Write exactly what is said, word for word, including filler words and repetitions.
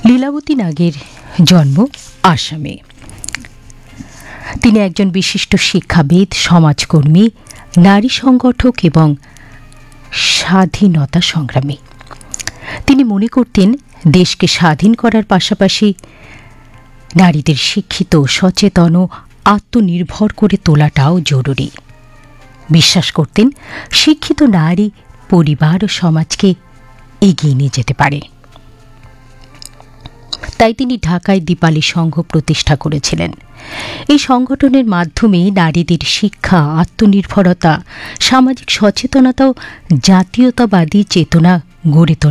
লীলাবতী নাগের জন্ম আসামে। তিনি একজন বিশিষ্ট শিক্ষাবিদ, সমাজকর্মী, নারী সংগঠক এবং স্বাধীনতা সংগ্রামী। তিনি মনে করতেন দেশকে স্বাধীন করার পাশাপাশি নারীদের শিক্ষিত, সচেতন ও আত্মনির্ভর করে তোলাটাও জরুরি। বিশ্বাস করতেন শিক্ষিত নারী পরিবার ও সমাজকে এগিয়ে নিয়ে যেতে পারে। তাই তিনি ঢাকায় দীপালি সংঘ প্রতিষ্ঠা করেছিলেন। এই সংগঠনের মাধ্যমে নারীদের শিক্ষা, আত্মনির্ভরতা, সামাজিক সচেতনতা ও জাতীয়তাবাদী চেতনা গড়ে তোলা